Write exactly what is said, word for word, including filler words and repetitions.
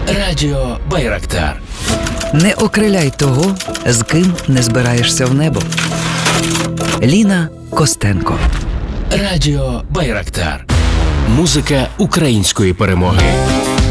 Радіо Байрактар. Не окриляй того, з ким не збираєшся в небо. Ліна Костенко. Радіо Байрактар. Музика української перемоги.